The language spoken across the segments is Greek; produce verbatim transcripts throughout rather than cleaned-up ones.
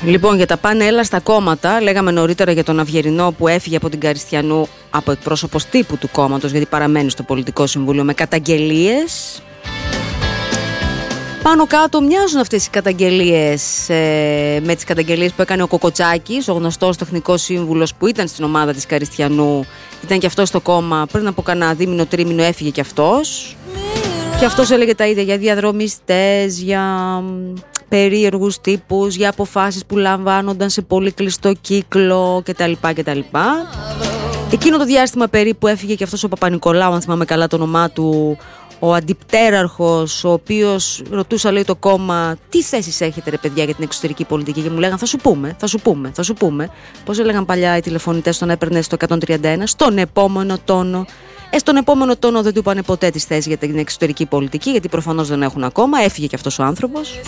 Λοιπόν, για τα πάνε έλα στα κόμματα, λέγαμε νωρίτερα για τον Αυγερινό που έφυγε από την Καριστιανού από εκπρόσωπος τύπου του κόμματος, γιατί παραμένει στο Πολιτικό Συμβούλιο με καταγγελίες. Πάνω κάτω μοιάζουν αυτές οι καταγγελίες ε, με τις καταγγελίες που έκανε ο Κοκοτσάκης, ο γνωστός τεχνικός σύμβουλος που ήταν στην ομάδα της Καριστιανού, ήταν και αυτός στο κόμμα, πριν από κανένα δίμηνο τρίμηνο έφυγε και αυτός. Και αυτός έλεγε τα ίδια για διαδρομιστές, για περίεργους τύπους, για αποφάσεις που λαμβάνονταν σε πολύ κλειστό κύκλο κτλ. κτλ. Εκείνο το διάστημα περίπου έφυγε και αυτός ο Παπα-Νικολάου, αν θυμάμαι καλά το όνομά του, ο αντιπτέραρχος, ο οποίος ρωτούσα, λέει, το κόμμα, τι θέσεις έχετε ρε παιδιά για την εξωτερική πολιτική, και μου λέγαν θα σου πούμε, θα σου πούμε, θα σου πούμε. Πώς έλεγαν παλιά οι τηλεφωνητές, τον έπαιρνε στο εκατόν τριάντα ένα, στον επόμενο τόνο. Ε, στον επόμενο τόνο δεν του είπανε ποτέ τις θέσεις για την εξωτερική πολιτική, γιατί προφανώς δεν έχουν ακόμα, έφυγε και αυτός ο άνθρωπος.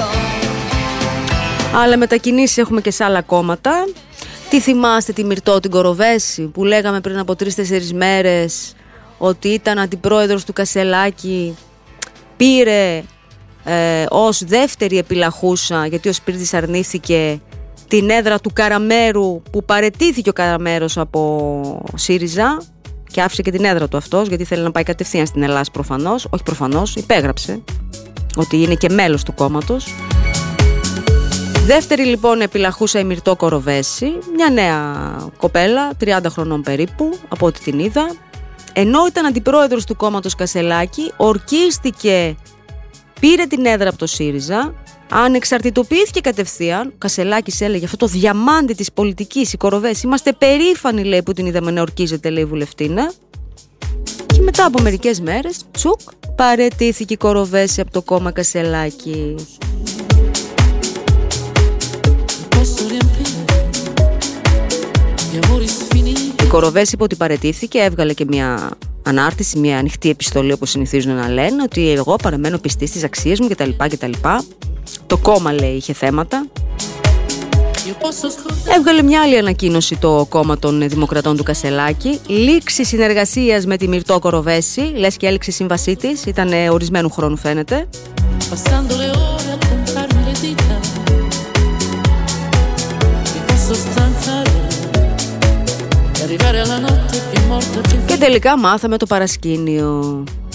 Αλλά μετακινήσεις έχουμε και σε άλλα κόμματα. Τι θυμάστε τη Μυρτώ την Κοροβέση που λέγαμε πριν από τρεις-τέσσερις μέρες ότι ήταν αντιπρόεδρος του Κασελάκη, πήρε ε, ως δεύτερη επιλαχούσα, γιατί ο Σπύρτης αρνήθηκε, την έδρα του Καραμέρου, που παραιτήθηκε ο Καραμέρος από ΣΥΡΙΖΑ και άφησε και την έδρα του αυτός, γιατί θέλει να πάει κατευθείαν στην Ελλάδα προφανώς, όχι προφανώς, υπέγραψε ότι είναι και μέλος του κόμματος. Δεύτερη λοιπόν επιλαχούσα η Μυρτώ Κοροβέση, μια νέα κοπέλα, τριάντα χρονών περίπου, από ό,τι την είδα. Ενώ ήταν αντιπρόεδρος του κόμματος Κασελάκη, ορκίστηκε, πήρε την έδρα από το ΣΥΡΙΖΑ, ανεξαρτητοποιήθηκε κατευθείαν. Ο Κασελάκης έλεγε αυτό το διαμάντι της πολιτικής, η Κοροβέση. Είμαστε περήφανοι, λέει, που την είδαμε να ορκίζεται, λέει, βουλευτίνα. Και μετά από μερικές μέρες, τσουκ, παραιτήθηκε η Κοροβέση από το κόμμα Κασελάκη. Η Κοροβέση είπε ότι παραιτήθηκε, έβγαλε και μια ανάρτηση, μια ανοιχτή επιστολή, όπως συνηθίζουν να λένε, ότι εγώ παραμένω πιστή στις αξίες μου κτλ. κτλ. Το κόμμα, λέει, είχε θέματα. Έβγαλε μια άλλη ανακοίνωση το κόμμα των Δημοκρατών του Κασελάκη. Λήξη συνεργασίας με τη Μυρτώ Κοροβέση. Λες και έληξε η σύμβασή της, ήταν ορισμένου χρόνου φαίνεται. Και τελικά μάθαμε το παρασκήνιο.